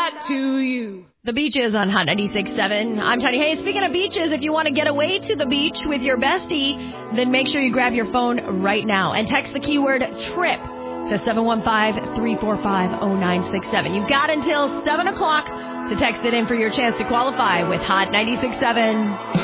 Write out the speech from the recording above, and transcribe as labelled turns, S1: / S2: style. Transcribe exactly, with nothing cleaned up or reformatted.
S1: that to you.
S2: The Beaches on Hot ninety-six point seven. I'm Tony Hayes. Speaking of beaches, if you want to get away to the beach with your bestie, then make sure you grab your phone right now and text the keyword TRIP to seven one five, three four five, zero nine six seven. You've got until seven o'clock to text it in for your chance to qualify with Hot ninety-six point seven.